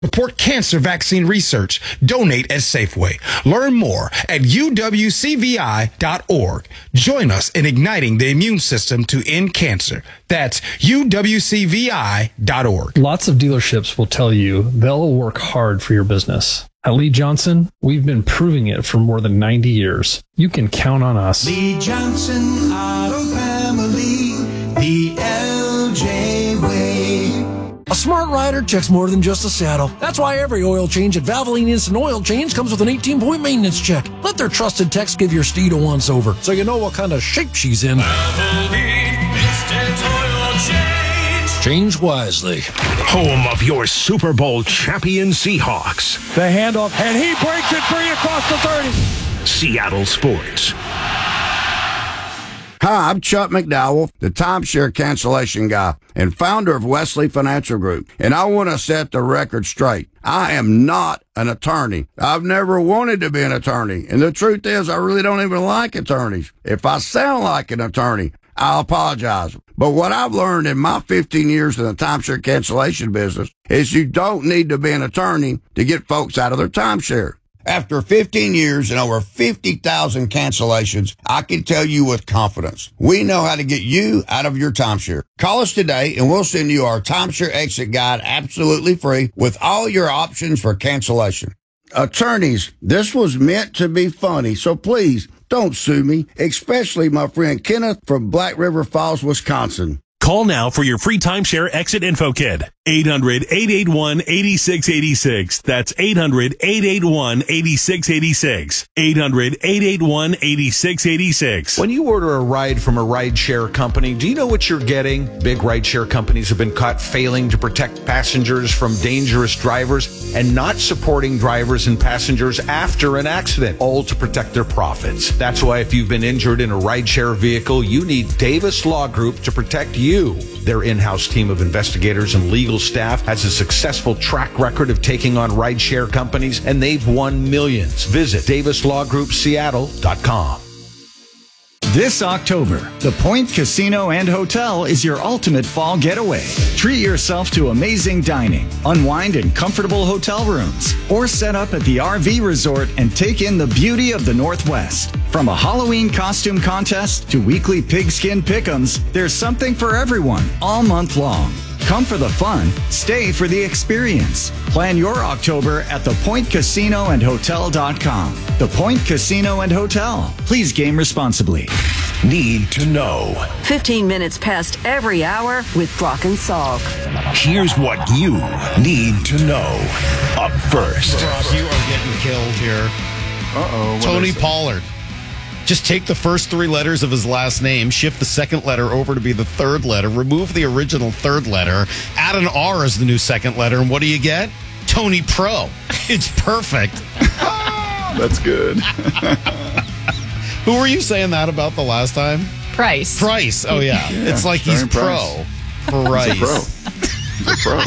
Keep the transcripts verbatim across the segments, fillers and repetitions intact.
Support cancer vaccine research. Donate at Safeway. Learn more at U W C V I dot org. Join us in igniting the immune system to end cancer. That's U W C V I dot org. Lots of dealerships will tell you they'll work hard for your business. At Lee Johnson, we've been proving it for more than ninety years. You can count on us. Lee Johnson Auto Family, the L J way. A smart rider checks more than just a saddle. That's why every oil change at Valvoline Instant Oil Change comes with an eighteen-point maintenance check. Let their trusted techs give your steed a once-over so you know what kind of shape she's in. Valvoline Instant Oil Change. Change wisely. Home of your Super Bowl champion Seahawks. The handoff, and he breaks it free across the thirty. Seattle Sports. Hi, I'm Chuck McDowell, the timeshare cancellation guy and founder of Wesley Financial Group. And I want to set the record straight. I am not an attorney. I've never wanted to be an attorney. And the truth is, I really don't even like attorneys. If I sound like an attorney, I apologize. But what I've learned in my fifteen years in the timeshare cancellation business is you don't need to be an attorney to get folks out of their timeshare. After fifteen years and over fifty thousand cancellations, I can tell you with confidence, we know how to get you out of your timeshare. Call us today and we'll send you our timeshare exit guide absolutely free with all your options for cancellation. Attorneys, this was meant to be funny, so please don't sue me, especially my friend Kenneth from Black River Falls, Wisconsin. Call now for your free timeshare exit info kit. eight hundred, eight eight one, eight six eight six. That's eight hundred, eight eight one, eight six eight six. eight hundred, eight eight one, eight six eight six. When you order a ride from a rideshare company, do you know what you're getting? Big rideshare companies have been caught failing to protect passengers from dangerous drivers and not supporting drivers and passengers after an accident, all to protect their profits. That's why if you've been injured in a rideshare vehicle, you need Davis Law Group to protect you. Their in-house team of investigators and legal staff has a successful track record of taking on rideshare companies, and they've won millions. Visit Davis Law Group Seattle dot com. This October, the Point Casino and Hotel is your ultimate fall getaway. Treat yourself to amazing dining, unwind in comfortable hotel rooms, or set up at the R V resort and take in the beauty of the Northwest. From a Halloween costume contest to weekly pigskin pick'ems, there's something for everyone all month long. Come for the fun, stay for the experience. Plan your October at the point casino and hotel dot com. The Point Casino and Hotel. Please game responsibly. Need to know. fifteen minutes past every hour with Brock and Salk. Here's what you need to know. Up first. Brock, you are getting killed here. Uh-oh. Tony Pollard. Just take the first three letters of his last name, shift the second letter over to be the third letter, remove the original third letter, add an R as the new second letter, and what do you get? Tony Pro. It's perfect. That's good. Who were you saying that about the last time? Price. Price. Oh, yeah. Yeah, it's like he's pro. Price. He's a pro. He's a pro.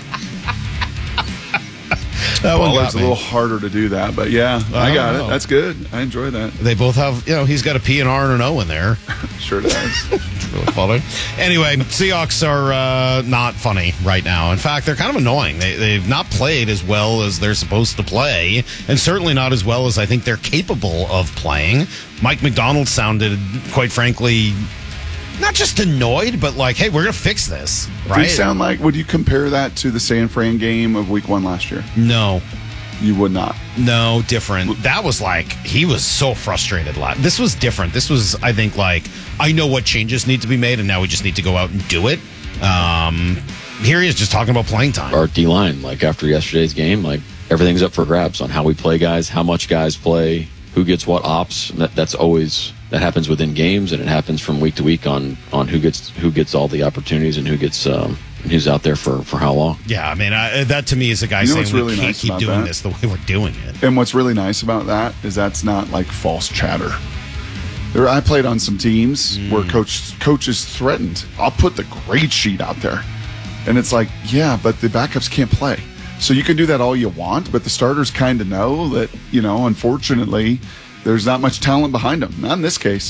That one well, got it's me. a little harder to do that, but yeah, I, I got know. it. That's good. I enjoy that. They both have, you know, he's got a P, an R, and an O in there. Sure does. It's really funny. Anyway, Seahawks are uh, not funny right now. In fact, they're kind of annoying. They, they've not played as well as they're supposed to play, and certainly not as well as I think they're capable of playing. Mike McDonald sounded, quite frankly, not just annoyed, but like, hey, we're going to fix this, right? Do you sound like, would you compare that to the San Fran game of week one last year? No. You would not. No, different. That was like, he was so frustrated. This was different. This was, I think, like, I know what changes need to be made, and now we just need to go out and do it. Um, here he is just talking about playing time. Our D-line, like after yesterday's game, like everything's up for grabs on how we play guys, how much guys play, who gets what ops. That, that's always, that happens within games, and it happens from week to week on, on who gets who gets all the opportunities and who gets um, who's out there for, for how long. Yeah, I mean, I, that to me is a guy You know saying really we can't nice keep about doing that? this the way we're doing it. And what's really nice about that is that's not like false chatter. There, I played on some teams Mm. where coach coaches threatened, I'll put the grade sheet out there. And it's like, yeah, but the backups can't play. So you can do that all you want, but the starters kind of know that, you know, unfortunately, there's not much talent behind them. Not in this case.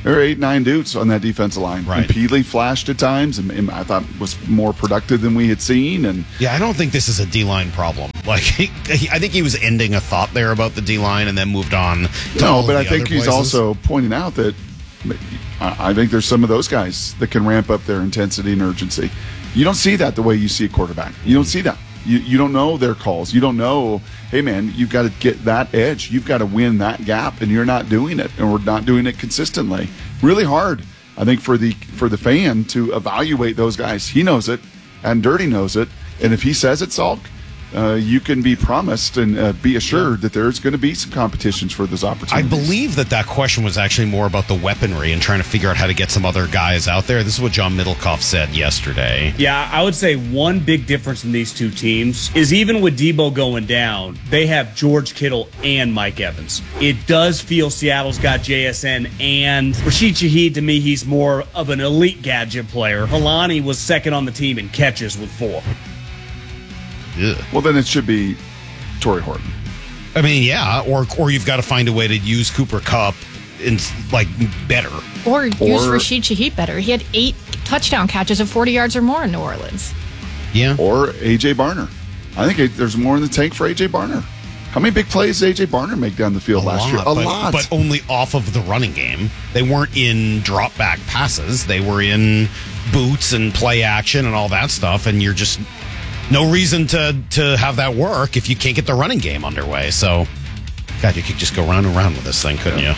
There are eight, nine dudes on that defensive line. Right. And Peely flashed at times, and, and I thought was more productive than we had seen. And yeah, I don't think this is a D-line problem. Like, he, he, I think he was ending a thought there about the D-line and then moved on. To no, all but of I the think other he's places. also pointing out that I, I think there's some of those guys that can ramp up their intensity and urgency. You don't see that the way you see a quarterback. You don't see that. You you don't know their calls. You don't know, hey, man, you've got to get that edge. You've got to win that gap, and you're not doing it, and we're not doing it consistently. Really hard, I think, for the for the fan to evaluate those guys. He knows it, and Dirty knows it, and if he says it, Salk, uh, you can be promised and uh, be assured that there's going to be some competitions for those I opportunities. believe that that question was actually more about the weaponry and trying to figure out how to get some other guys out there. This is what John Middlecoff said yesterday. Yeah, I would say one big difference in these two teams is even with Debo going down, they have George Kittle and Mike Evans. It does feel Seattle's got J S N and Rashid Shaheed. To me, he's more of an elite gadget player. Kalani was second on the team in catches with four. Ugh. Well, then it should be Torrey Horton. I mean, yeah, or or you've got to find a way to use Cooper Kupp in like better. Or use Or- Rashid Shaheed better. He had eight touchdown catches of forty yards or more in New Orleans. Yeah. Or A J Barner. I think it, there's more in the tank for A J Barner. How many big plays did A J Barner make down the field A last lot, year? A but, lot. but only off of the running game. They weren't in drop back passes. They were in boots and play action and all that stuff. And you're just no reason to to have that work if you can't get the running game underway. So, God, you could just go round and round with this thing, couldn't you?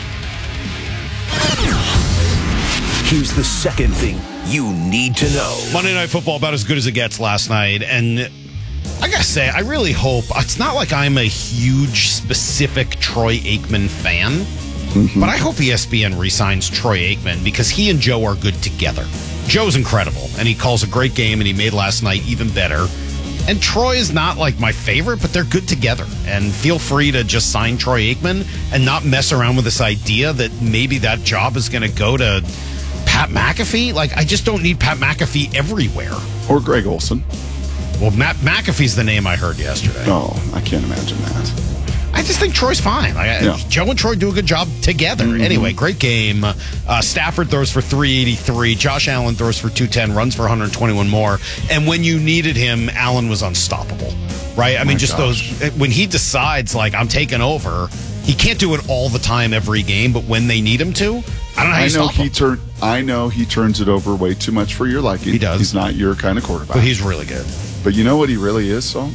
Here's the second thing you need to know. Monday Night Football about as good as it gets last night, and I gotta say, I really hope it's not like I'm a huge specific Troy Aikman fan, Mm-hmm. but I hope E S P N re-signs Troy Aikman because he and Joe are good together. Joe's incredible, and he calls a great game, and he made last night even better. And Troy is not like my favorite, but they're good together. And feel free to just sign Troy Aikman and not mess around with this idea that maybe that job is going to go to Pat McAfee. Like, I just don't need Pat McAfee everywhere. Or Greg Olson. Well, Matt McAfee's the name I heard yesterday. Oh, I can't imagine that. I just think Troy's fine. Like, Yeah. Joe and Troy do a good job together. Mm-hmm. Anyway, great game. Uh, Stafford throws for three eighty-three. Josh Allen throws for two ten, runs for one twenty-one more. And when you needed him, Allen was unstoppable, right? I mean, My just gosh. those, when he decides, like, I'm taking over, he can't do it all the time every game, but when they need him to, I don't know how I you know stop he him. turn. I know he turns it over way too much for your liking. He does. He's not your kind of quarterback. But he's really good. But you know what he really is, so?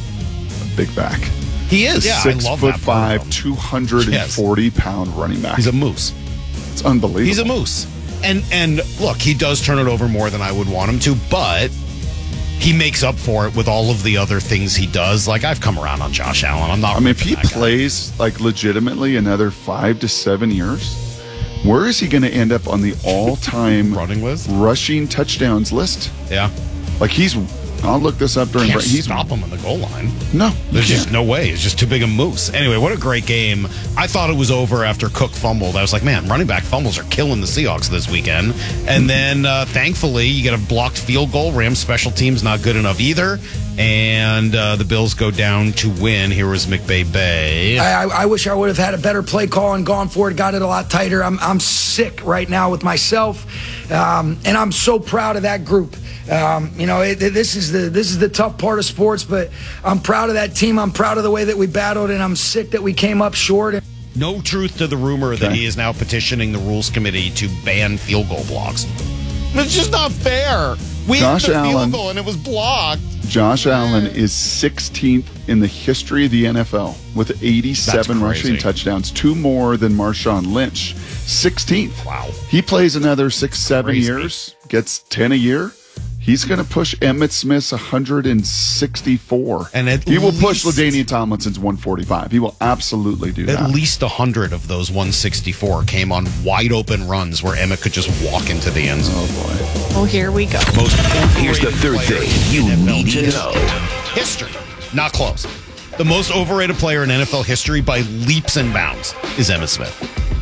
A big back. He is. Yeah, Six I love foot that part of five, him. two hundred forty pound running back. He's a moose. It's unbelievable. He's a moose. And and look, he does turn it over more than I would want him to, but he makes up for it with all of the other things he does. Like, I've come around on Josh Allen. I'm not. I mean, if he ripping that guy. plays like legitimately another five to seven years, where is he going to end up on the all-time running list, rushing touchdowns list? Yeah, like he's. I'll look this up during Can't break. He's stop him on the goal line. No, There's you just can't. no way. It's just too big a moose. Anyway, what a great game. I thought it was over after Cook fumbled. I was like, man, running back fumbles are killing the Seahawks this weekend. And then, uh, thankfully, you get a blocked field goal. Rams special teams not good enough either. And uh, the Bills go down to win. Here was McVay Bay. I, I wish I would have had a better play call and gone for it, got it a lot tighter. I'm, I'm sick right now with myself, um, and I'm so proud of that group. Um, you know, it, this is the this is the tough part of sports, but I'm proud of that team. I'm proud of the way that we battled, and I'm sick that we came up short. No truth to the rumor that he is now petitioning the rules committee to ban field goal blocks. It's just not fair. We Josh hit the Allen- field goal and it was blocked. Josh Allen is sixteenth in the history of the N F L with eighty-seven That's rushing crazy. touchdowns, two more than Marshawn Lynch. sixteenth. Wow. He plays another six, seven Crazy. years, gets ten a year. He's going to push Emmitt Smith's one hundred sixty-four. And at he will push least- LaDainian Tomlinson's one forty-five. He will absolutely do At that. least one hundred of those one sixty-four came on wide open runs where Emmett could just walk into the end zone. Oh, Oh, here we go. Most Here's the third overrated thing player you in N F L need to history. know. History. Not close. The most overrated player in N F L history by leaps and bounds is Emmitt Smith.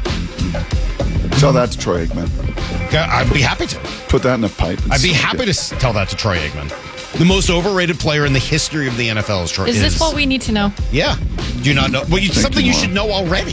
Tell that to Troy Aikman. I'd be happy to. Put that in a pipe. and I'd be smoke happy it. to s- tell that to Troy Aikman. The most overrated player in the history of the N F L is Troy. Is this what we need to know? Yeah. Do you not know? Well, you, Thank something you, you Laura. should know already.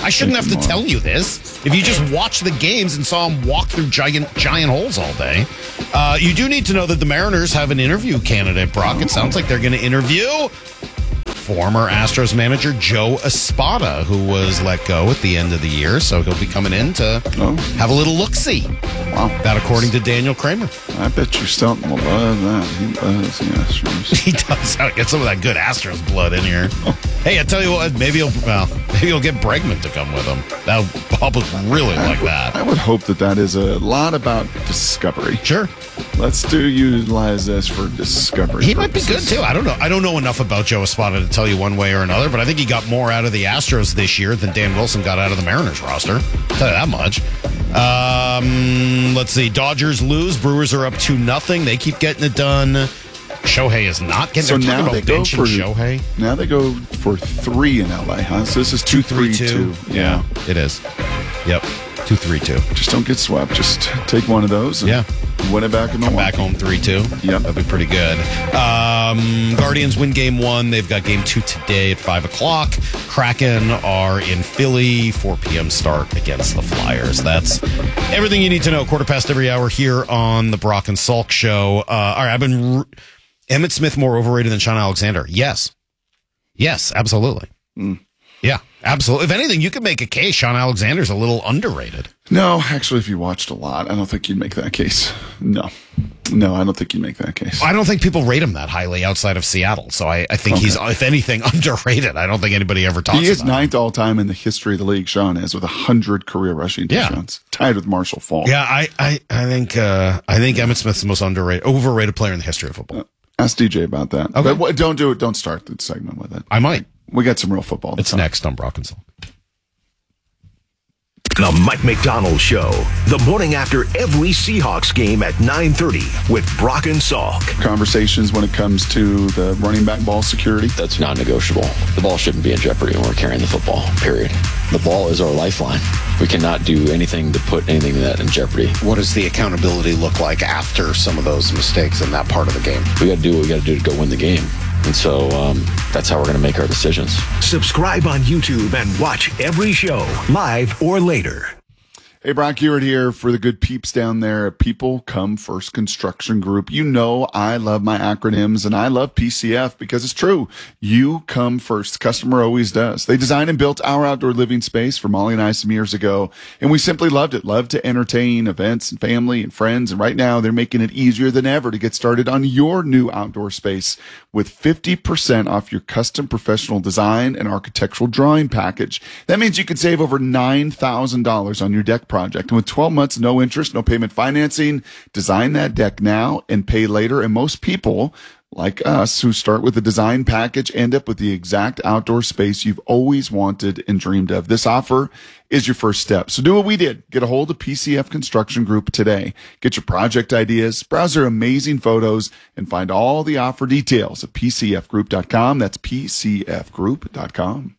I shouldn't have to tell you this. If you just watched the games and saw him walk through giant giant holes all day. Uh, you do need to know that the Mariners have an interview candidate, Brock. It sounds like they're going to interview former Astros manager Joe Espada, who was let go at the end of the year. So he'll be coming in to oh. have a little look-see. Wow. That according to Daniel Kramer. I bet you Stelton will love that. He loves the Astros. He does. I'll get some of that good Astros blood in here. Hey, I tell you what, maybe he'll well, maybe he'll get Bregman to come with him. That Bob would really I like would, that. I would hope that that is a lot about discovery. Sure. Let's do utilize this for discovery. He purposes. might be good too. I don't know. I don't know enough about Joe Espada to tell you one way or another, but I think he got more out of the Astros this year than Dan Wilson got out of the Mariners roster. I'll tell you that much. Um, let's see. Dodgers lose. Brewers are up two nothing. They keep getting it done. Shohei is not getting. So now they go for Shohei. Now they go for three in L A. Huh? So this is two, three, two. Yeah, it is. Yep, two, three, two. Just don't get swept. Just take one of those. And yeah. Win it back in the Come back home three two. Yep. That'd be pretty good. Um, Guardians win game one. They've got game two today at five o'clock. Kraken are in Philly. four p.m. start against the Flyers. That's everything you need to know. Quarter past every hour here on the Brock and Salk Show. Uh, all right, I've been... Re- Emmitt Smith more overrated than Sean Alexander? Yes. Yes, absolutely. Mm. Yeah, absolutely. If anything, you could make a case Sean Alexander's a little underrated. No, actually, if you watched a lot, I don't think you'd make that case. No. No, I don't think you'd make that case. I don't think people rate him that highly outside of Seattle. So I, I think okay. he's, if anything, underrated. I don't think anybody ever talks about him. He is ninth all time in the history of the league, Sean is, with one hundred career rushing touchdowns. Yeah. Tied with Marshall Faulk. Yeah, I, I, I think uh, I think Emmitt Smith's the most underrated, overrated player in the history of football. Uh, Ask D J about that. Okay. But what, don't do it. Don't start the segment with it. I might. We got some real football. It's next on Brock and Salk. The Mike McDonald Show, the morning after every Seahawks game at nine thirty with Brock and Salk. Conversations when it comes to the running back ball security? That's not negotiable. The ball shouldn't be in jeopardy when we're carrying the football, period. The ball is our lifeline. We cannot do anything to put anything of that in jeopardy. What does the accountability look like after some of those mistakes in that part of the game? We got to do what we got to do to go win the game. And so um, that's how we're going to make our decisions. Subscribe on YouTube and watch every show, live or later. Hey, Brock Hewitt here for the good peeps down there at People Come First Construction Group. You know I love my acronyms, and I love P C F because it's true. You come first. The customer always does. They designed and built our outdoor living space for Molly and I some years ago, and we simply loved it. Loved to entertain events and family and friends, and right now they're making it easier than ever to get started on your new outdoor space with fifty percent off your custom professional design and architectural drawing package. That means you can save over nine thousand dollars on your deck project. And with twelve months, no interest, no payment financing, design that deck now and pay later. And most people like us who start with a design package end up with the exact outdoor space you've always wanted and dreamed of. This offer is your first step. So do what we did. Get a hold of P C F Construction Group today. Get your project ideas, browse their amazing photos, and find all the offer details at P C F group dot com. That's P C F group dot com.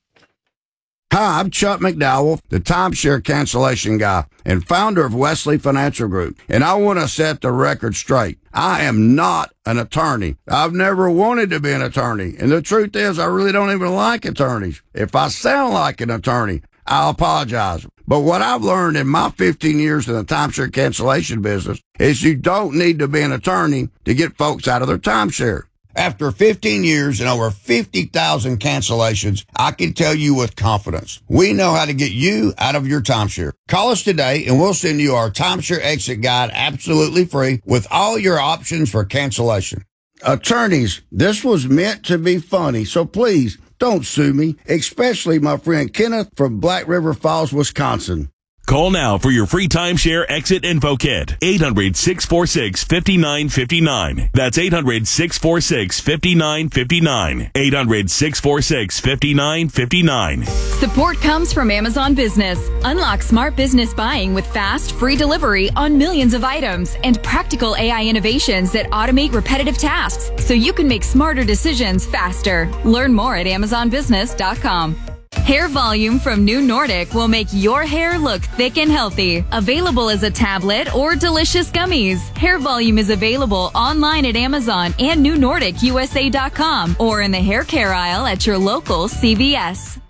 Hi, I'm Chuck McDowell, the timeshare cancellation guy and founder of Wesley Financial Group, and I want to set the record straight. I am not an attorney. I've never wanted to be an attorney, and the truth is I really don't even like attorneys. If I sound like an attorney, I'll apologize. But what I've learned in my fifteen years in the timeshare cancellation business is you don't need to be an attorney to get folks out of their timeshare. After fifteen years and over fifty thousand cancellations, I can tell you with confidence, we know how to get you out of your timeshare. Call us today and we'll send you our timeshare exit guide absolutely free with all your options for cancellation. Attorneys, this was meant to be funny, so please don't sue me, especially my friend Kenneth from Black River Falls, Wisconsin. Call now for your free timeshare exit info kit. eight hundred, six four six, five nine five nine. That's eight hundred, six four six, five nine five nine. eight hundred, six four six, five nine five nine. Support comes from Amazon Business. Unlock smart business buying with fast, free delivery on millions of items and practical A I innovations that automate repetitive tasks so you can make smarter decisions faster. Learn more at amazon business dot com. Hair Volume from New Nordic will make your hair look thick and healthy. Available as a tablet or delicious gummies. Hair Volume is available online at Amazon and new nordic U S A dot com or in the hair care aisle at your local C V S.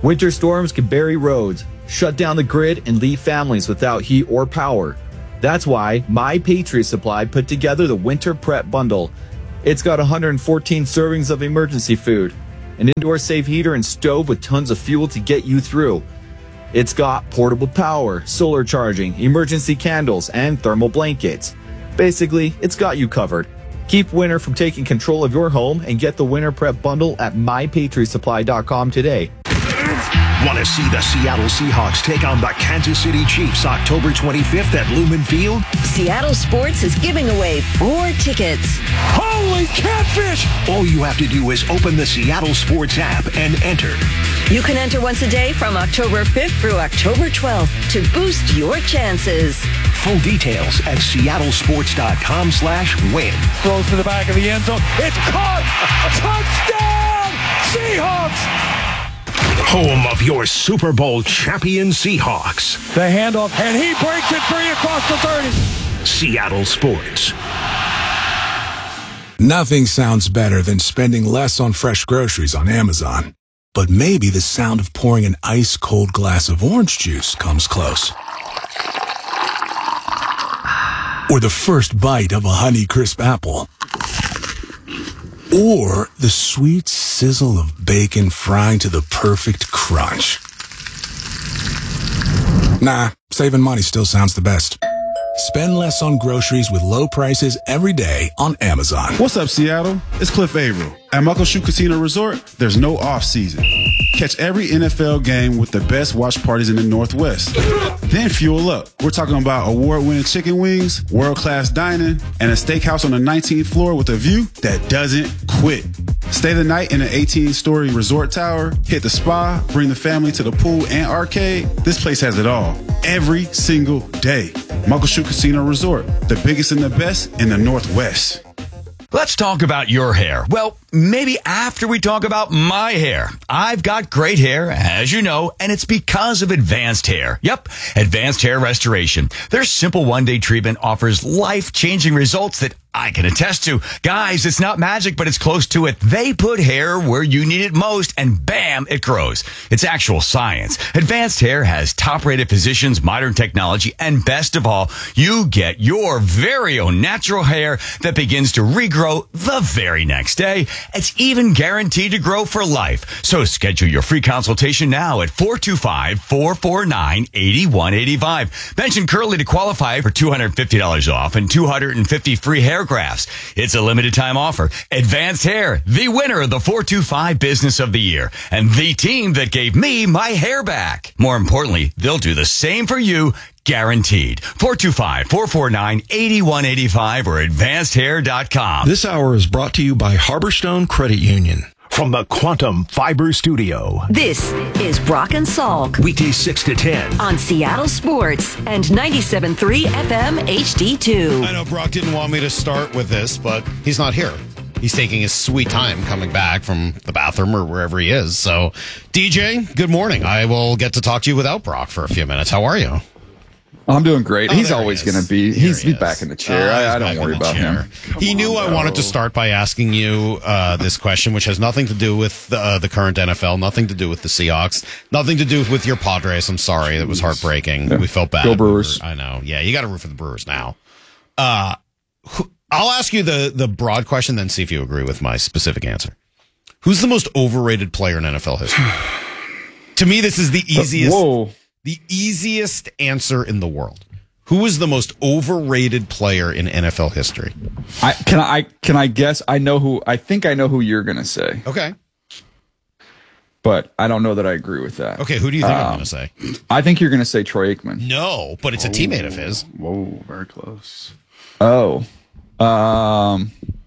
Winter storms can bury roads, shut down the grid, and leave families without heat or power. That's why My Patriot Supply put together the Winter Prep Bundle. It's got one hundred fourteen servings of emergency food, an indoor safe heater and stove with tons of fuel to get you through. It's got portable power, solar charging, emergency candles, and thermal blankets. Basically, it's got you covered. Keep winter from taking control of your home and get the Winter Prep Bundle at my patriot supply dot com today. Want to see the Seattle Seahawks take on the Kansas City Chiefs October twenty-fifth at Lumen Field? Seattle Sports is giving away four tickets. Holy catfish! All you have to do is open the Seattle Sports app and enter. You can enter once a day from October fifth through October twelfth to boost your chances. Full details at seattle sports dot com slash win. Throws to the back of the end zone. It's caught! Touchdown! Seahawks! Home of your Super Bowl champion Seahawks. The handoff, and he breaks it free across the thirty. Seattle Sports. Nothing sounds better than spending less on fresh groceries on Amazon. But maybe the sound of pouring an ice-cold glass of orange juice comes close. Or the first bite of a Honeycrisp apple. Or the sweet sizzle of bacon frying to the perfect crunch. Nah, saving money still sounds the best. Spend less on groceries with low prices every day on Amazon. What's up, Seattle? It's Cliff Averill. At Muckleshoot Casino Resort, there's no off-season. Catch every N F L game with the best watch parties in the Northwest. Then fuel up. We're talking about award-winning chicken wings, world-class dining, and a steakhouse on the nineteenth floor with a view that doesn't quit. Stay the night in an eighteen-story resort tower, hit the spa, bring the family to the pool and arcade. This place has it all. Every single day. Muckleshoot Casino Resort, the biggest and the best in the Northwest. Let's talk about your hair. Well, maybe after we talk about my hair. I've got great hair, as you know, and it's because of Advanced Hair. Yep, Advanced Hair Restoration. Their simple one-day treatment offers life-changing results that I can attest to. Guys, it's not magic, but it's close to it. They put hair where you need it most, and bam, it grows. It's actual science. Advanced Hair has top-rated physicians, modern technology, and best of all, you get your very own natural hair that begins to regrow the very next day. It's even guaranteed to grow for life. So schedule your free consultation now at four two five, four four nine, eight one eight five. Mention Curly to qualify for two hundred fifty dollars off and two hundred fifty free hair grafts. It's a limited time offer. Advanced Hair, the winner of the four two five Business of the Year, and the team that gave me my hair back. More importantly, they'll do the same for you, guaranteed. four two five, four four nine, eight one eight five or advanced hair dot com. This hour is brought to you by Harborstone Credit Union. From the Quantum Fiber Studio. This is Brock and Salk. Weekdays six to ten. On Seattle Sports and ninety-seven point three F M H D two. I know Brock didn't want me to start with this, but he's not here. He's taking his sweet time coming back from the bathroom or wherever he is. So, D J, good morning. I will get to talk to you without Brock for a few minutes. How are you? I'm doing great. Oh, he's there always he is. going to be. Here He's he be back is. in the chair. Oh, I, he's I don't back in worry the about chair. him. He knew I wanted to start by asking you uh, this question, which has nothing to do with the, uh, the current N F L, nothing to do with the Seahawks, nothing to do with your Padres. I'm sorry. That was heartbreaking. Yeah. We felt bad. Go Brewers. I know. Yeah, you got to root for the Brewers now. Uh, who, I'll ask you the, the broad question, then see if you agree with my specific answer. Who's the most overrated player in N F L history? To me, this is the easiest, Whoa. the easiest answer in the world. Who is the most overrated player in N F L history? I can I can I guess? I know who. I think I know who you're going to say. Okay. But I don't know that I agree with that. Okay, who do you think um, I'm going to say? I think you're going to say Troy Aikman. No, but it's a teammate of his. Whoa, very close. Oh. Um.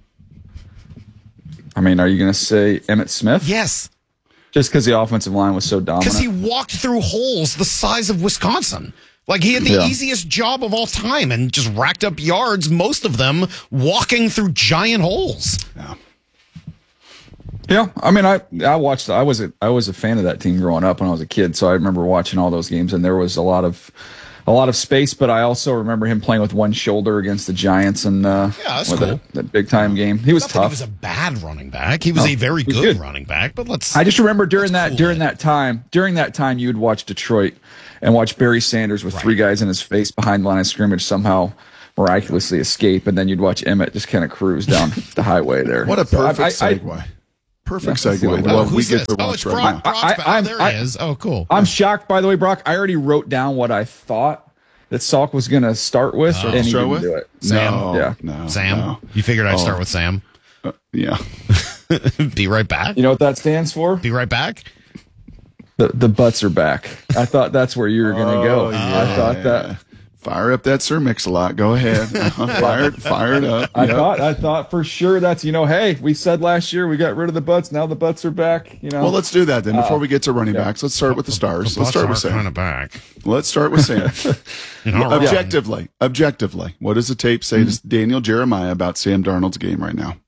I mean, are you going to say Emmitt Smith? Yes. Just because the offensive line was so dominant? Because he walked through holes the size of Wisconsin. Like, he had the Yeah. easiest job of all time and just racked up yards, most of them walking through giant holes. Yeah. Yeah, I mean, I I watched. I was a I was a fan of that team growing up when I was a kid. So I remember watching all those games, and there was a lot of a lot of space, but I also remember him playing with one shoulder against the Giants and uh, yeah, that's with cool. that, that big time game. He was Not tough. that he was a bad running back. He was No, a very he was good, good. running back. But let's. I just remember during that cool, during man. that time during that time you would watch Detroit and watch Barry Sanders with right. three guys in his face behind the line of scrimmage somehow miraculously escape, and then you'd watch Emmett just kind of cruise down the highway there. What a perfect so I, I, Oh, segue. I, Perfect yeah, segue. Well, we who's get this? to Oh, watch it's right Brock. now. Brock's I, oh, there I, he is. Oh, cool. I'm shocked, by the way, Brock. I already wrote down what I thought that Salk was going to start with, Oh. and he didn't with? do it. Sam? No, yeah. no, Sam? no. You figured I'd Oh. start with Sam? Uh, yeah. Be right back. You know what that stands for? Be right back? The the butts are back. I thought that's where you were going to Oh, go. yeah, I thought yeah. that. Fire up that Sir Mix-a-Lot. Go ahead. Uh-huh. Fire, fire it up. I Yep. thought I thought for sure that's, you know, hey, we said last year we got rid of the butts. Now the butts are back. You know. Well, let's do that then. Before Uh, we get to running yeah. backs, let's start with the stars. The Let's start with Bucks are Sam. kind of back. Let's start with Sam. All right. Objectively, objectively, what does the tape say Mm-hmm. to Daniel Jeremiah about Sam Darnold's game right now?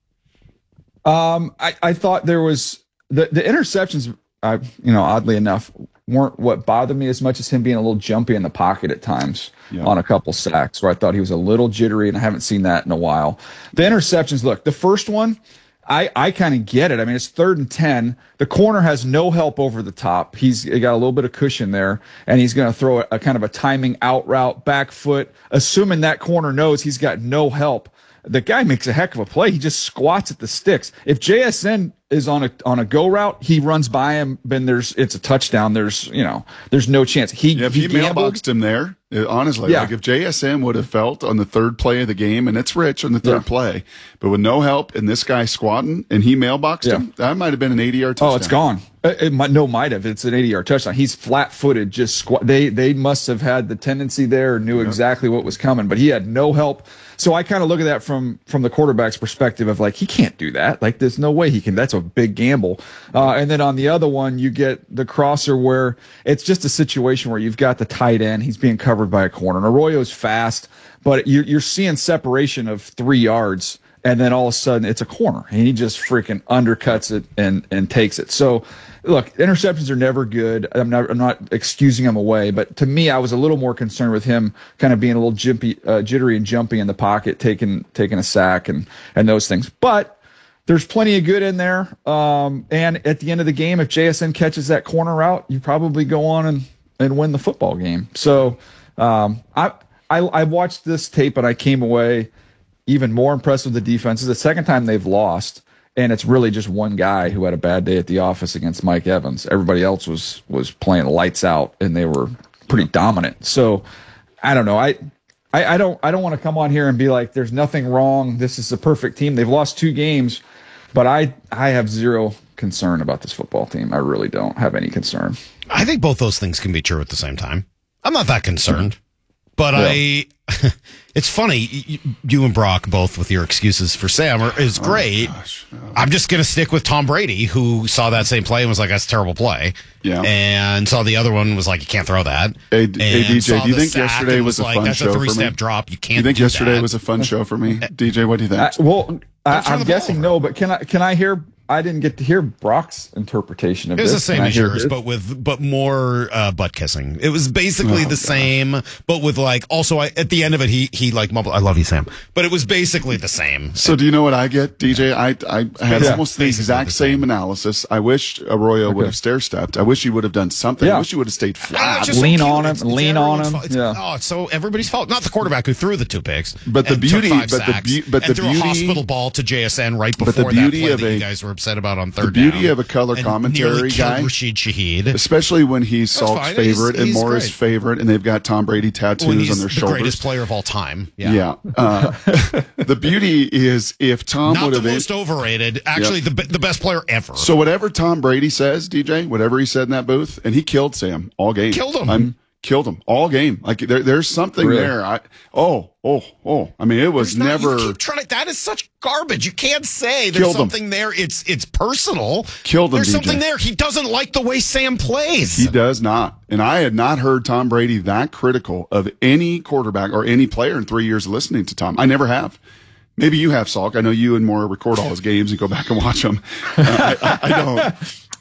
Um, I, I thought there was the the interceptions. I you know, oddly enough, weren't what bothered me as much as him being a little jumpy in the pocket at times Yeah. on a couple sacks, where I thought he was a little jittery, and I haven't seen that in a while. The interceptions, look, the first one, I I kind of get it. I mean, it's third and ten. The corner has no help over the top. He's got a little bit of cushion there, and he's going to throw a, a kind of a timing out route, back foot, assuming that corner knows he's got no help. The guy makes a heck of a play. He just squats at the sticks. If J S N is on a on a go route, he runs by him. Then there's it's a touchdown. There's you know there's no chance. He Yeah, if he he gambled. mailboxed him there, uh, honestly, Yeah. like if J S M would have felt on the third play of the game, and it's Rich on the third Yeah. play, but with no help and this guy squatting and he mailboxed Yeah. him, that might have been an eighty-yard touchdown. Oh, it's gone. It, it might, no, might have. It's an eighty-yard touchdown. He's flat-footed, just squat. They they must have had the tendency there, knew exactly what was coming, but he had no help. So I kind of look at that from from the quarterback's perspective of like he can't do that. Like there's no way he can. That's a big gamble. Uh, and then on the other one, you get the crosser where it's just a situation where you've got the tight end. He's being covered by a corner. And Arroyo's fast, but you're you're seeing separation of three yards. And then all of a sudden it's a corner and he just freaking undercuts it and, and takes it. So look, interceptions are never good. I'm not, I'm not excusing him away, but to me, I was a little more concerned with him kind of being a little jimpy, uh, jittery and jumpy in the pocket, taking, taking a sack and, and those things. But there's plenty of good in there. Um, and at the end of the game, if J S N catches that corner route, you probably go on and, and win the football game. So, um, I, I, I watched this tape and I came away even more impressed with the defense. It's the second time they've lost, and it's really just one guy who had a bad day at the office against Mike Evans. Everybody else was was playing lights out, and they were pretty dominant. So I don't know. I I, I don't I don't want to come on here and be like, there's nothing wrong. This is the perfect team. They've lost two games, but I I have zero concern about this football team. I really don't have any concern. I think both those things can be true at the same time. I'm not that concerned, but Yeah. I. It's funny, you, you and Brock both with your excuses for Sam are, is great. Oh, I'm just going to stick with Tom Brady, who saw that same play and was like, "That's a terrible play." Yeah. And saw the other one was like, "You can't throw that." Hey, and hey D J, saw do you the think sack yesterday and was a like, fun That's show a for me? three-step drop. You can't. You think do yesterday that. was a fun show for me? D J, what do you think? I, well, I, turn I'm the guessing ball no, but can I can I hear? I didn't get to hear Brock's interpretation of It was this. the same Can I as hear yours, his? but with but more uh, butt kissing. It was basically Oh, the same, but with like also I, at the end of it, he he like mumbled, "I love you, Sam," but it was basically the same. So do you know what I get, D J? I I had Yeah. almost the Basically exact the same same. analysis. I wish Arroyo would Okay. have stair stepped. I wish he would have done something. Yeah. I wish he would have stayed Ah, flat. it's just so Lean cute. on him, It's- it's lean on everyone's him. fault. It's, Yeah. Oh, it's so everybody's fault. Not the quarterback who threw the two picks. But the and took beauty- five but the sacks beau- but and the threw beauty- a hospital ball to J S N right But before the beauty that play of that a- you guys were upset about on the third beauty down. of a color And commentary nearly killed guy, Rashid Shaheed. especially when he's That's Salk's fine. He's- favorite and he's Morris' great. favorite, and they've got Tom Brady tattoos When on he's their the shoulders. greatest player of all time. Yeah. Yeah. Uh, the beauty is if Tom Not would the have most overrated. Actually, the be- the best player ever. So whatever Tom Brady says, D J, whatever he said in that booth, and he killed Sam all game. Killed him. I'm killed him all game. Like there, there's something Really? there. I oh oh oh. I mean, it was There's not- never You keep trying to, that is such garbage. You can't say there's Killed him. something there. It's it's personal. Killed him, There's D J. something there. He doesn't like the way Sam plays. He does not. And I had not heard Tom Brady that critical of any quarterback or any player in three years of listening to Tom. I never have. Maybe you have, Salk. I know you and Maura record all his games and go back and watch them. Uh, I, I, I don't.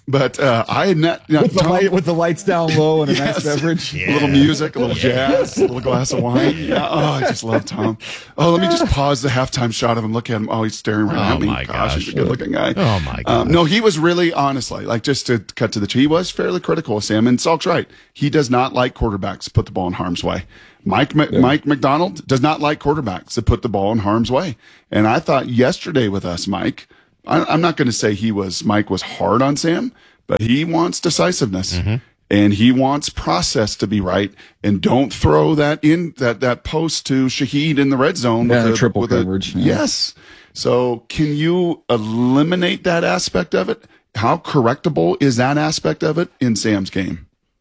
But uh, I had not. You know, with, the Tom, light, with the lights down low and a yes, nice beverage. Yeah. A little music, a little jazz, a little glass of wine. Yeah. Oh, I just love Tom. Oh, let me just pause the halftime shot of him. Look at him. Oh, he's staring right Oh, at me. my Gosh, gosh. he's a good looking guy. Oh, my God. Um, no, he was really, honestly, like just to cut to the chase, he was fairly critical of Sam. And Salk's right. He does not like quarterbacks to put the ball in harm's way. Mike yeah. Mike McDonald does not like quarterbacks to put the ball in harm's way. And I thought yesterday with us, Mike, I, I'm not going to say he was, Mike was hard on Sam, but he wants decisiveness. Mm-hmm. And he wants process to be right. And don't throw that in that, that post to Shaheed in the red zone. Yeah, with a, triple with coverage. A, yeah. Yes. So can you eliminate that aspect of it? How correctable is that aspect of it in Sam's game?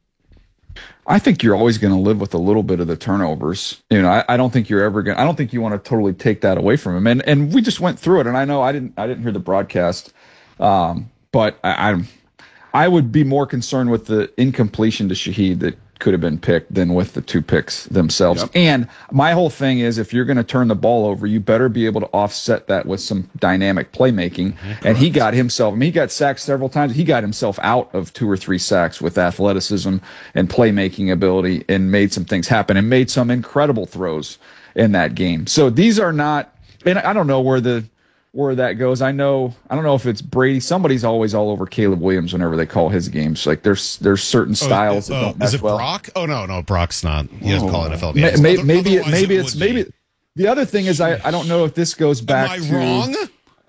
I think you're always going to live with a little bit of the turnovers. You know, I, I don't think you're ever going. I don't think you want to totally take that away from him. And and we just went through it. And I know I didn't. I didn't hear the broadcast, um, but I, I I would be more concerned with the incompletion to Shaheed that could have been picked than with the two picks themselves. Yep. And my whole thing is, if you're going to turn the ball over, you better be able to offset that with some dynamic playmaking. Mm-hmm. And he got himself, I mean, he got sacked several times. He got himself out of two or three sacks with athleticism and playmaking ability and made some things happen and made some incredible throws in that game. So these are not, and I don't know where the, where that goes. I know, I don't know if it's Brady. Somebody's always all over Caleb Williams whenever they call his games. Like there's there's certain styles oh, that uh, don't match is it well. Brock? Oh no, no, Brock's not. He doesn't Oh. call N F L games. Maybe Other, maybe, it, otherwise maybe it it's would maybe. be. The other thing is I, I don't know if this goes back Am I to wrong?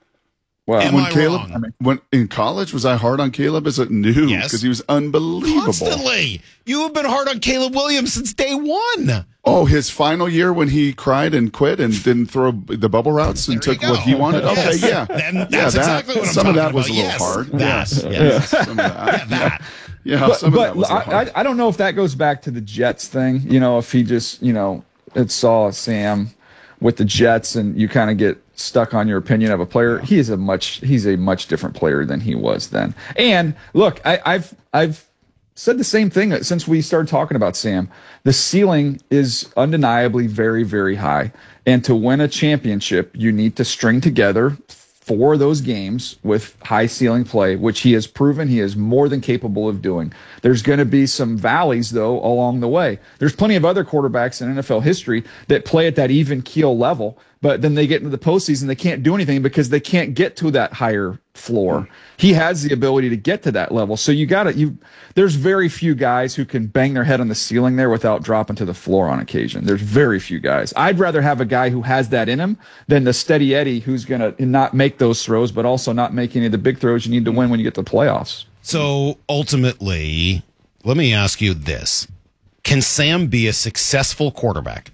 Well, Am when I Caleb, wrong? I mean, when in college, was I hard on Caleb as a new? Yes. Because he was unbelievable. Constantly. You have been hard on Caleb Williams since day one. Oh, his final year when he cried and quit and didn't throw the bubble routes and There took you go. what he wanted. Okay, Yes. yeah, Then yeah, that's that, exactly what I'm some of talking that was about. a little Yes. hard. That. Yes, Yes. yes, some of that. Yeah, that. Yeah, but, some of but that was a little I, hard. I I don't know if that goes back to the Jets thing. You know, if he just you know it saw Sam with the Jets and you kind of get stuck on your opinion of a player. He is a much he's a much different player than he was then. And look, I, I've I've said the same thing since we started talking about Sam. The ceiling is undeniably very, very high. And to win a championship, you need to string together four of those games with high ceiling play, which he has proven he is more than capable of doing. There's going to be some valleys, though, along the way. There's plenty of other quarterbacks in N F L history that play at that even keel level, but then they get into the postseason, they can't do anything because they can't get to that higher floor. Mm. He has the ability to get to that level. So you got to, you, there's very few guys who can bang their head on the ceiling there without dropping to the floor on occasion. There's very few guys. I'd rather have a guy who has that in him than the steady Eddie who's going to not make those throws, but also not make any of the big throws you need to win when you get to the playoffs. So ultimately, let me ask you this. Can Sam be a successful quarterback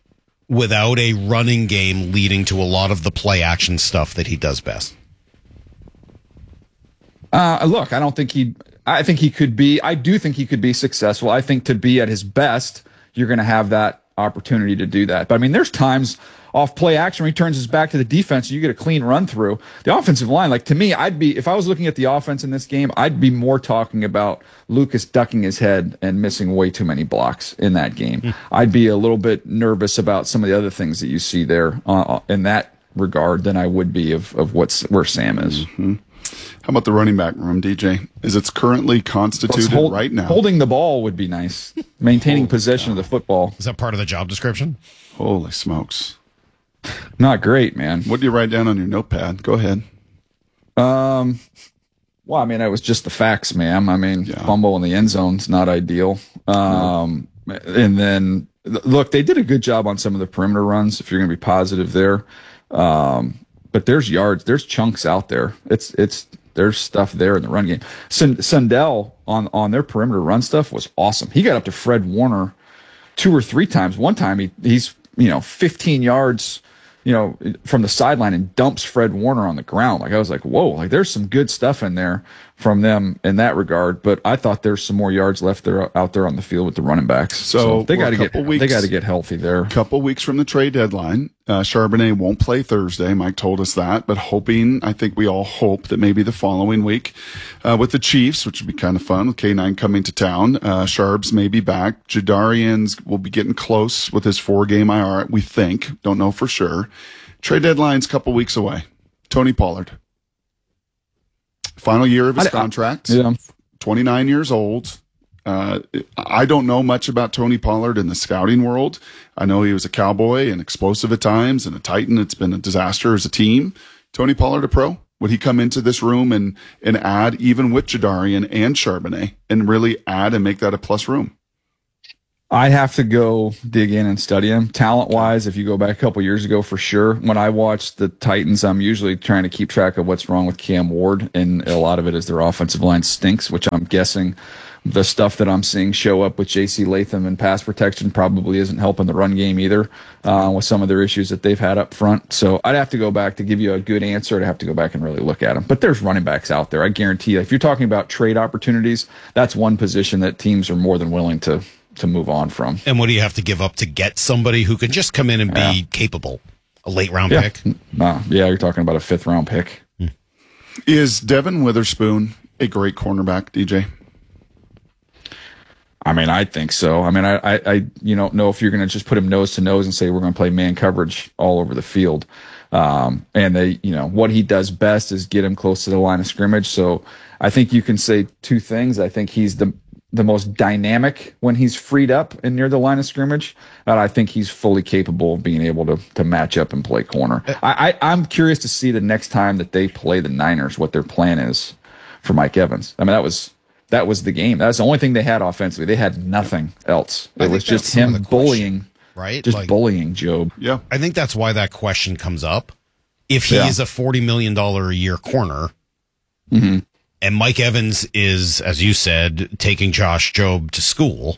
without a running game leading to a lot of the play action stuff that he does best? Uh, look, I don't think he, I think he could be, I do think he could be successful. I think to be at his best, you're going to have that opportunity to do that. But I mean, there's times off play action when he turns his back to the defense, you get a clean run through. The offensive line, like to me, I'd be, if I was looking at the offense in this game, I'd be more talking about Lucas ducking his head and missing way too many blocks in that game. Mm. I'd be a little bit nervous about some of the other things that you see there uh, in that regard than I would be of, of what's where Sam is. Mm-hmm. How about the running back room, D J? Is it's currently constituted hold, right now? Holding the ball would be nice. Maintaining possession of the football. Is that part of the job description? Holy smokes. Not great, man. What do you write down on your notepad? Go ahead. Um, well, I mean, it was just the facts, ma'am. I mean, yeah. Fumble in the end zone's not ideal. Um, no. And then, look, they did a good job on some of the perimeter runs, if you're going to be positive there. Um, but there's yards, there's chunks out there. It's, it's, there's stuff there in the run game. Sundell on, on their perimeter run stuff was awesome. He got up to Fred Warner two or three times. One time he, he's, you know, fifteen yards, you know, from the sideline and dumps Fred Warner on the ground. Like I was like, whoa, like there's some good stuff in there from them in that regard. But I thought there's some more yards left there out there on the field with the running backs. So, so they got to get weeks, they got to get healthy there. A couple weeks from the trade deadline, uh, Charbonnet won't play Thursday. Mike told us that, but hoping, I think we all hope that maybe the following week uh, with the Chiefs, which would be kind of fun with K nine coming to town, uh, Sharbs may be back. Jadarian's will be getting close with his four game I R. We think, don't know for sure. Trade deadline's a couple weeks away. Tony Pollard. Final year of his I- I- contract. yeah. twenty-nine years old. Uh, I don't know much about Tony Pollard in the scouting world. I know he was a Cowboy and explosive at times and a Titan. It's been a disaster as a team. Tony Pollard a pro? Would he come into this room and, and add, even with Jadarian and Charbonnet, and really add and make that a plus room? I'd have to go dig in and study him. Talent wise, if you go back a couple years ago, for sure. When I watch the Titans, I'm usually trying to keep track of what's wrong with Cam Ward, and a lot of it is their offensive line stinks, which I'm guessing the stuff that I'm seeing show up with J C Latham and pass protection probably isn't helping the run game either, uh, with some of their issues that they've had up front. So I'd have to go back to give you a good answer. I'd have to go back and really look at them. But there's running backs out there. I guarantee you, if you're talking about trade opportunities, that's one position that teams are more than willing to to move on from. And what do you have to give up to get somebody who can just come in and be Yeah. capable? A late round Yeah. pick? Nah, yeah, you're talking about a fifth round pick. Is Devin Witherspoon a great cornerback, D J? I mean, I think so. I mean, I, I, I you don't know if you're going to just put him nose to nose and say we're going to play man coverage all over the field. Um, and they, you know, what he does best is get him close to the line of scrimmage. So I think you can say two things. I think he's the the most dynamic when he's freed up and near the line of scrimmage. And I think he's fully capable of being able to to match up and play corner. I, I I'm curious to see the next time that they play the Niners what their plan is for Mike Evans. I mean, that was. That was the game. That's the only thing they had offensively. They had nothing else. It I think was just that's some of him the question, bullying, right? Just Like- bullying Job. Yeah. I think that's why that question comes up. If he Yeah. is a forty million dollars a year corner, Mhm. and Mike Evans is, as you said, taking Josh Job to school,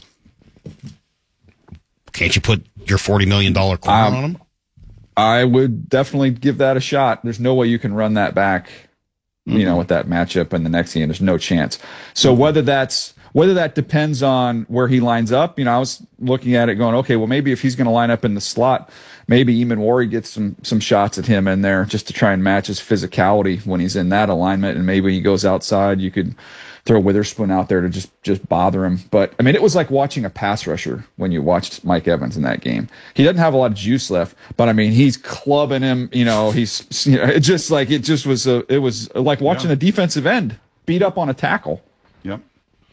can't you put your forty million dollars corner Um, on him? I would definitely give that a shot. There's no way you can run that back, you know, with that matchup in the next game. There's no chance. So whether that's whether that depends on where he lines up, you know, I was looking at it going, okay, well, maybe if he's going to line up in the slot, maybe Eamon Wari gets some some shots at him in there just to try and match his physicality when he's in that alignment, and maybe he goes outside. You could throw Witherspoon out there to just just bother him. But I mean, it was like watching a pass rusher when you watched Mike Evans in that game. He doesn't have a lot of juice left, but I mean, he's clubbing him. You know, he's you know, it just like it just was a it was like watching Yeah. a defensive end beat up on a tackle. Yep.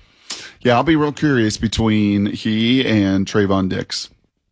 Yeah, I'll be real curious between he and Trayvon Diggs,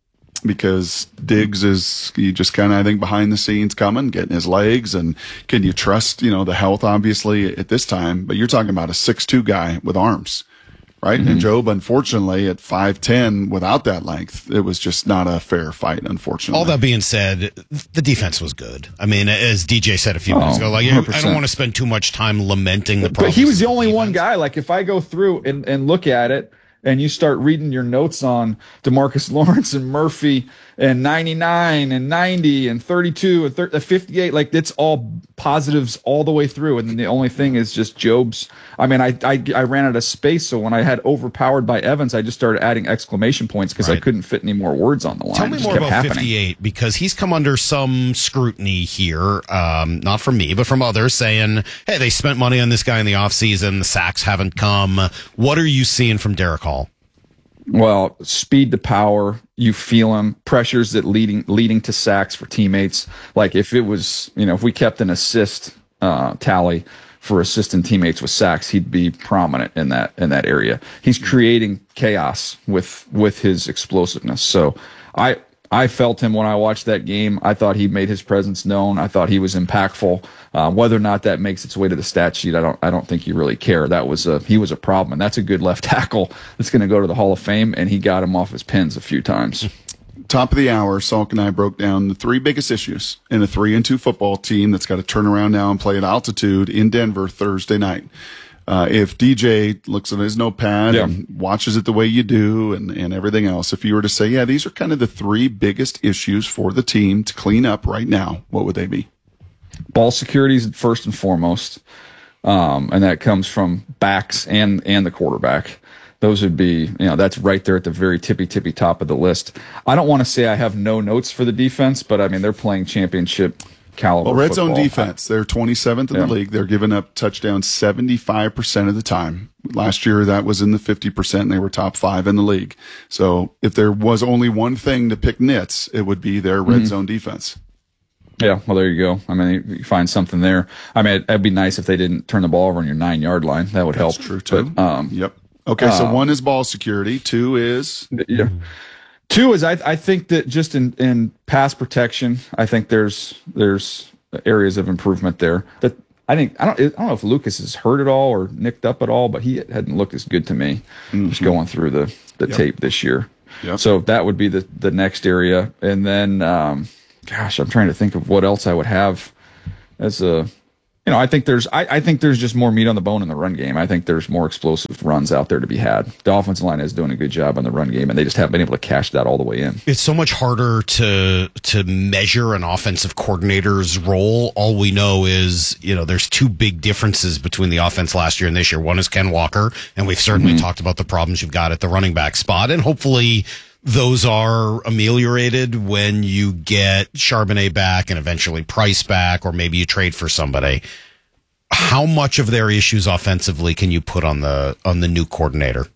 because Diggs is you just kind of I think behind the scenes coming, getting his legs, and can you trust you know the health obviously at this time? But you're talking about a six two guy with arms, right? Mm-hmm. And Job, unfortunately, at five ten without that length, it was just not a fair fight. Unfortunately, All that being said, the defense was good. I mean, as D J said a few Oh, minutes ago, like one hundred I percent. don't want to spend too much time lamenting the But problems. he was the only one guy. Like if I go through and, and look at it, and you start reading your notes on DeMarcus Lawrence and Murphy and ninety-nine and ninety and thirty-two and thirty, fifty-eight, like it's all positives all the way through. And then the only thing is just Job's. I mean, I I, I ran out of space, so when I had overpowered by Evans, I just started adding exclamation points because I Right. couldn't fit any more words on the line. Tell It me just more kept about happening. fifty-eight, because he's come under some scrutiny here, um, not from me, but from others saying, hey, they spent money on this guy in the offseason. The sacks haven't come. What are you seeing from Derek Hall? Well, speed to power, you feel him. Pressures that leading leading to sacks for teammates. Like if it was, you know, if we kept an assist uh, tally for assist and teammates with sacks, he'd be prominent in that in that area. He's creating chaos with with his explosiveness. So I I felt him when I watched that game. I thought he made his presence known. I thought he was impactful. Uh, whether or not that makes its way to the stat sheet, I don't. I don't think you really care. That was a he was a problem, and that's a good left tackle that's going to go to the Hall of Fame. And he got him off his pins a few times. Top of the hour, Salk and I broke down the three biggest issues in a three and two football team that's got to turn around now and play at altitude in Denver Thursday night. Uh, if D J looks at his notepad Yeah. and watches it the way you do and, and everything else, if you were to say, yeah, these are kind of the three biggest issues for the team to clean up right now, what would they be? Ball security is first and foremost, um, and that comes from backs and and the quarterback. Those would be, you know, that's right there at the very tippy tippy top of the list. I don't want to say I have no notes for the defense, but I mean they're playing championship caliber. Well, red zone football. defense, they're twenty-seventh in Yeah. the league. They're giving up touchdowns seventy-five percent of the time. Last year, that was in the fifty percent, and they were top five in the league. So if there was only one thing to pick nits, it would be their red Mhm. zone defense. Yeah, well, there you go. I mean, you find something there. I mean, it'd be nice if they didn't turn the ball over on your nine yard line. That would That's help. True too. But, um, yep. Okay, so uh, one is ball security. Two is yeah. Two is I I think that just in, in pass protection, I think there's there's areas of improvement there. That I think I don't I don't know if Lucas is hurt at all or nicked up at all, but he hadn't looked as good to me mm-hmm. just going through the the yep. tape this year. Yep. So that would be the the next area, and then. Um, Gosh, I'm trying to think of what else I would have as a, you know, I think there's, I, I think there's just more meat on the bone in the run game. I think there's more explosive runs out there to be had. The offensive line is doing a good job on the run game, and they just haven't been able to cash that all the way in. It's so much harder to to measure an offensive coordinator's role. All we know is, you know, there's two big differences between the offense last year and this year. One is Ken Walker, and we've certainly mm-hmm. talked about the problems you've got at the running back spot, and hopefully those are ameliorated when you get Charbonnet back and eventually Price back, or maybe you trade for somebody. How much of their issues offensively can you put on the on the new coordinator?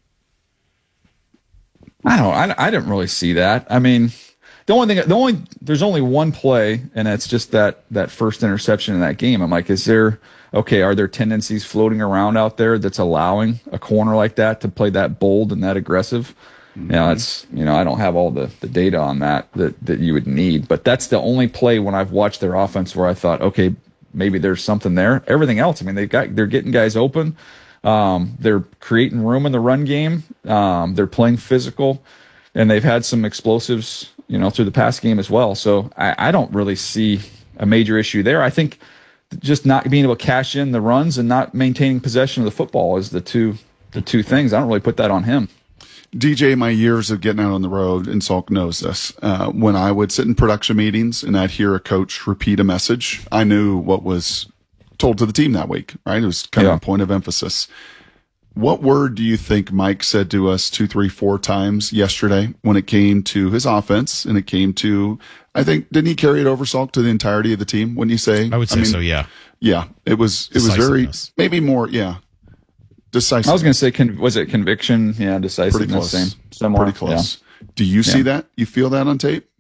I don't. I, I didn't really see that. I mean, the only thing, the only there's only one play, and it's just that that first interception in that game. I'm like, is there okay? Are there tendencies floating around out there that's allowing a corner like that to play that bold and that aggressive? Mm-hmm. You know, it's, you know, I don't have all the, the data on that, that that you would need, but that's the only play when I've watched their offense where I thought, okay, maybe there's something there. Everything else, I mean, they've got, they're getting guys open. Um, they're creating room in the run game. Um, they're playing physical, and they've had some explosives, you know, through the pass game as well. So I, I don't really see a major issue there. I think just not being able to cash in the runs and not maintaining possession of the football is the two, the two things. I don't really put that on him. D J, my years of getting out on the road, and Salk knows this, uh, when I would sit in production meetings and I'd hear a coach repeat a message, I knew what was told to the team that week, right? It was kind yeah. of a point of emphasis. What word do you think Mike said to us two, three, four times yesterday when it came to his offense and it came to, I think, didn't he carry it over, Salk, to the entirety of the team? Wouldn't you say? I would say I mean, so, yeah. Yeah. It was, it was very, maybe more, yeah. Decisive. I was going to say, con- was it conviction? Yeah, decisiveness. Pretty close. Same. Similar. Pretty close. Yeah. Do you see yeah. that? You feel that on tape?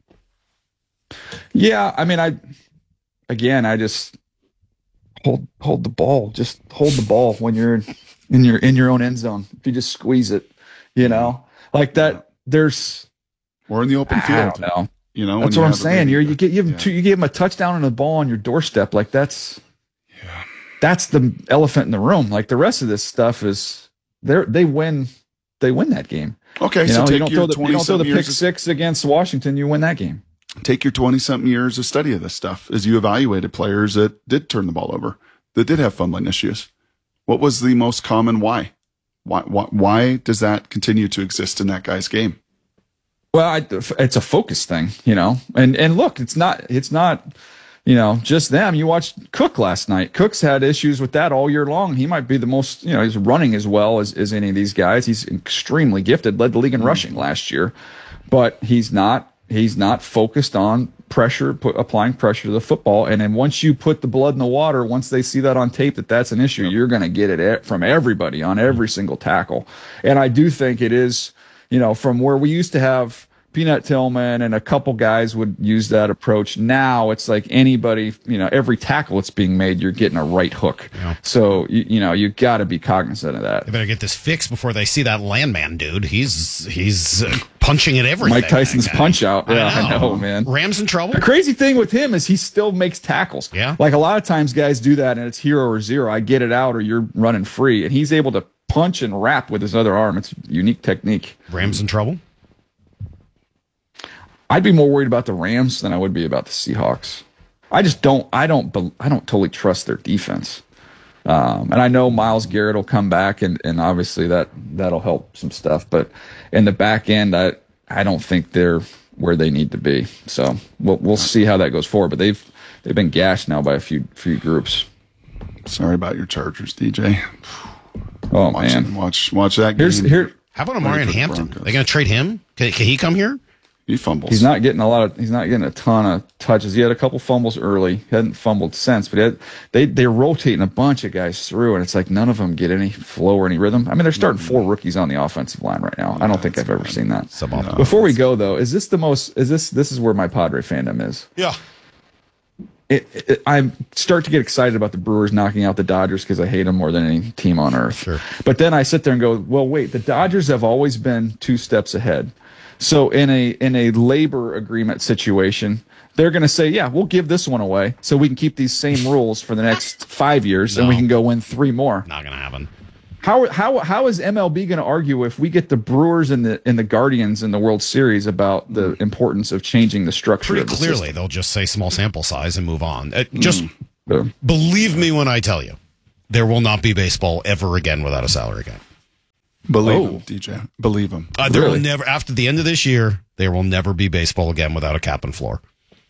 Yeah, I mean, I again, I just hold hold the ball. Just hold the ball when you're in your in your own end zone. If you just squeeze it, you know, like that. There's or in the open field. I don't know. You know, that's what I'm saying. You're you get you have yeah. two, you give them a touchdown and a ball on your doorstep. Like that's. Yeah. That's the elephant in the room. Like the rest of this stuff is, they they win, they win that game. Okay, you so know, take you don't your throw the, you don't throw the pick of, six against Washington, you win that game. Take your twenty-something years of study of this stuff as you evaluated players that did turn the ball over, that did have fumbling issues. What was the most common why? Why why, why does that continue to exist in that guy's game? Well, I, it's a focus thing, you know. And and look, it's not it's not. You know, just them. You watched Cook last night. Cook's had issues with that all year long. He might be the most, you know, he's running as well as, as any of these guys. He's extremely gifted, led the league in rushing last year, but he's not, he's not focused on pressure, put, applying pressure to the football. And then once you put the blood in the water, once they see that on tape that that's an issue, you're going to get it from everybody on every single tackle. And I do think it is, you know, from where we used to have Peanut Tillman and a couple guys would use that approach. Now it's like anybody, you know, every tackle that's being made, you're getting a right hook. Yeah. So, you, you know, you got to be cognizant of that. They better get this fixed before they see that landman dude. He's he's uh, punching at everything. Mike Tyson's punch out. Yeah, I know. I know, man. Rams in trouble. The crazy thing with him is he still makes tackles. Yeah. Like a lot of times guys do that and it's hero or zero. I get it out or you're running free. And he's able to punch and wrap with his other arm. It's a unique technique. Rams in trouble? I'd be more worried about the Rams than I would be about the Seahawks. I just don't. I don't. I don't totally trust their defense. Um, and I know Myles Garrett will come back, and, and obviously that that'll help some stuff. But in the back end, I I don't think they're where they need to be. So we'll we'll see how that goes forward. But they've they've been gashed now by a few few groups. Sorry about your Chargers, D J. Oh watch, man, watch watch that game. Here's, here. How about Amarian Hampton? Are they going to trade him? Can, can he come here? He fumbles. He's not getting a lot of. He's not getting a ton of touches. He had a couple fumbles early. He hadn't fumbled since, but he had, they they're rotating a bunch of guys through, and it's like none of them get any flow or any rhythm. I mean, they're starting four rookies on the offensive line right now. I don't think I've ever seen that. Suboptimal. Before we go though, is this the most? Is this this is where my Padre fandom is? Yeah. it, it, I start to get excited about the Brewers knocking out the Dodgers because I hate them more than any team on earth. Sure. But then I sit there and go, well, wait, the Dodgers have always been two steps ahead. So in a in a labor agreement situation, they're going to say, yeah, we'll give this one away so we can keep these same rules for the next five years No. and we can go win three more. Not going to happen. How how how is M L B going to argue if we get the Brewers and the and the Guardians in the World Series about the importance of changing the structure? Pretty of the clearly, system? they'll just say small sample size and move on. Uh, just Mm. believe me when I tell you, there will not be baseball ever again without a salary cap. Believe Oh. him, D J. Believe him. Uh, there Really? will never, after the end of this year, there will never be baseball again without a cap and floor.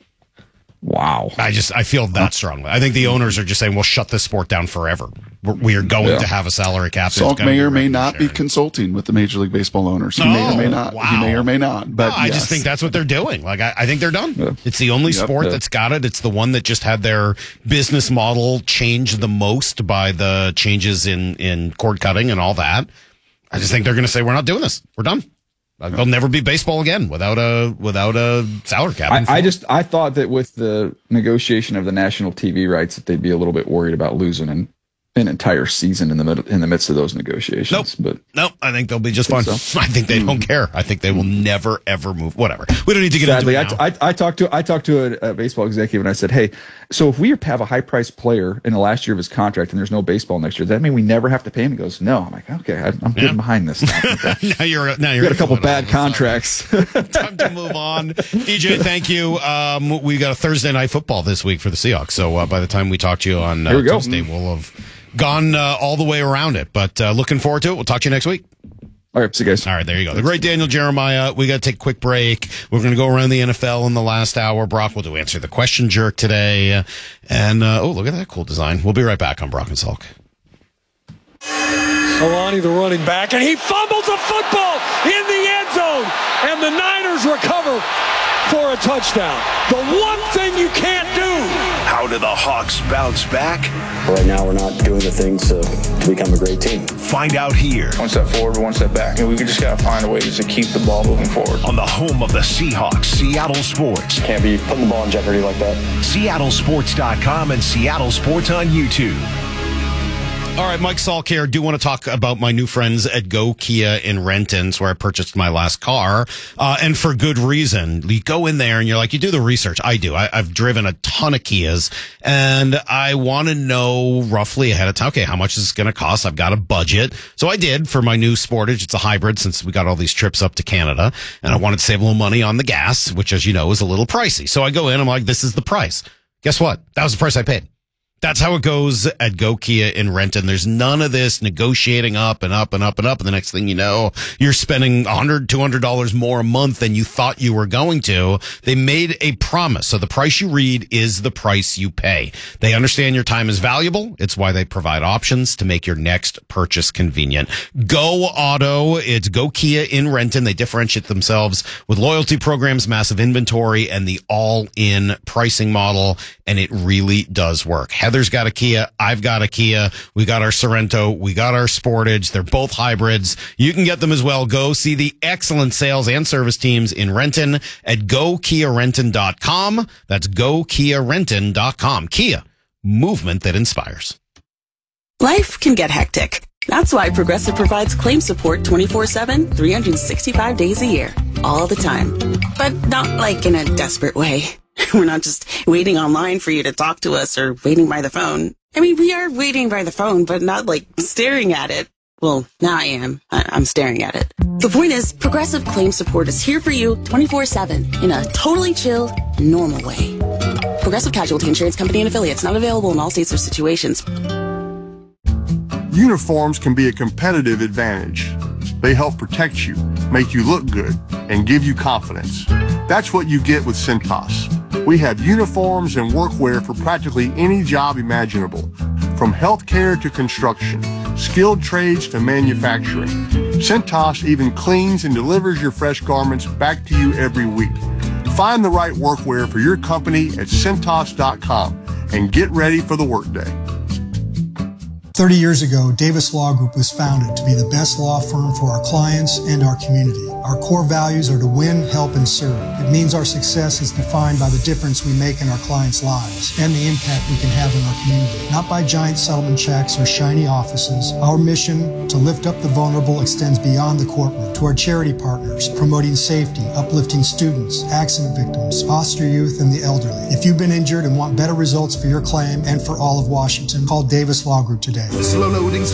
Wow. I just, I feel that strongly. I think the owners are just saying, we'll shut this sport down forever. We're, we are going Yeah. to have a salary cap. Salk may or may not be consulting with the Major League Baseball owners. He may or may Oh, not. wow. He may or may not. But No, I yes. just think that's what they're doing. Like, I, I think they're done. Yeah. It's the only Yep. sport Yeah. that's got it. It's the one that just had their business model changed the most by the changes in, in cord cutting and all that. I just think they're going to say, we're not doing this. We're done. Uh, There'll never be baseball again without a without a salary cap. I, I just I thought that with the negotiation of the national T V rights that they'd be a little bit worried about losing an, an entire season in the middle in the midst of those negotiations. Nope. But Nope. I think they'll be just fine. Think so? I think they don't care. I think they will never ever move. Whatever. We don't need to get sadly, I, into it now. I, I talked to I talked to a, a baseball executive and I said, hey, so if we have a high priced player in the last year of his contract and there's no baseball next year, does that mean we never have to pay him? He goes, no. I'm like, okay, I, I'm getting behind this now. now you're now We you're got a couple influenced. bad contracts. Time to move on. D J, thank you. Um, we got a Thursday night football this week for the Seahawks. So uh, by the time we talk to you on uh, Here we go. Tuesday, we'll have gone uh, all the way around it. But uh, looking forward to it. We'll talk to you next week. All right, see you guys. All right, there you go. The great Daniel Jeremiah. We got to take a quick break. We're going to go around the N F L in the last hour. Brock will do Answer the Question Jerk today. And, uh, oh, look at that cool design. We'll be right back on Brock and Salk. Solani, the running back, and he fumbles a football in the end zone, and the Niners recover for a touchdown. The one thing you can't do. How do the Hawks bounce back? Right now, we're not doing the things to, to become a great team. Find out here One step forward, one step back. And we just got to find a way just to keep the ball moving forward. on the home of the Seahawks, Seattle Sports. Can't be putting the ball in jeopardy like that. Seattle Sports dot com and Seattle Sports on YouTube. All right, Mike Salk here. I do want to talk about my new friends at Go Kia in Renton. It's where I purchased my last car, uh, and for good reason. You go in there and you're like, you do the research. I do. I, I've driven a ton of Kias, and I want to know roughly ahead of time, okay, how much is this going to cost? I've got a budget. So I did for my new Sportage. It's a hybrid since we got all these trips up to Canada, and I wanted to save a little money on the gas, which, as you know, is a little pricey. So I go in, I'm like, this is the price. Guess what? That was the price I paid. That's how it goes at Go Kia in Renton. There's none of this negotiating up and up and up and up. And the next thing you know, you're spending one hundred dollars, two hundred dollars more a month than you thought you were going to. They made a promise. So the price you read is the price you pay. They understand your time is valuable. It's why they provide options to make your next purchase convenient. Go Auto. It's Go Kia in Renton. They differentiate themselves with loyalty programs, massive inventory, and the all-in pricing model. And it really does work. Heather's got a Kia. I've got a Kia. We got our Sorento. We got our Sportage. They're both hybrids. You can get them as well. Go see the excellent sales and service teams in Renton at go kia renton dot com. That's go kia renton dot com. Kia, movement that inspires. Life can get hectic. That's why Progressive provides claim support twenty-four seven, three hundred sixty-five days a year, all the time. But not like in a desperate way. We're not just waiting online for you to talk to us or waiting by the phone. I mean, we are waiting by the phone, but not like staring at it. Well, now I am. I- I'm staring at it. The point is, Progressive Claim Support is here for you twenty-four seven in a totally chill, normal way. Progressive Casualty Insurance Company and Affiliates, not available in all states or situations. Uniforms can be a competitive advantage. They help protect you, make you look good, and give you confidence. That's what you get with Cintas. We have uniforms and workwear for practically any job imaginable, from healthcare to construction, skilled trades to manufacturing. Cintas even cleans and delivers your fresh garments back to you every week. Find the right workwear for your company at Cintas dot com and get ready for the workday. thirty years ago, Davis Law Group was founded to be the best law firm for our clients and our community. Our core values are to win, help, and serve. It means our success is defined by the difference we make in our clients' lives and the impact we can have in our community. Not by giant settlement checks or shiny offices. Our mission to lift up the vulnerable extends beyond the courtroom to our charity partners, promoting safety, uplifting students, accident victims, foster youth, and the elderly. If you've been injured and want better results for your claim and for all of Washington, call Davis Law Group today. Slow loading.